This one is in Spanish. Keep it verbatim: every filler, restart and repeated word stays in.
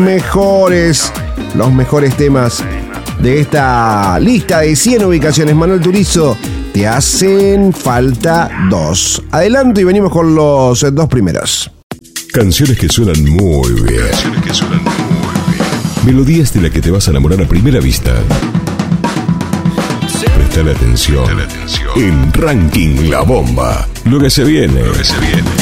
Mejores, los mejores temas de esta lista de cien ubicaciones. Manuel Turizo, te hacen falta dos. Adelanto y venimos con los dos primeros. Canciones que suenan muy bien. Canciones que suenan muy bien. Melodías de las que te vas a enamorar a primera vista. Prestale atención. Prestale atención. En Ranking La Bomba. Lo que se viene. Lo que se viene.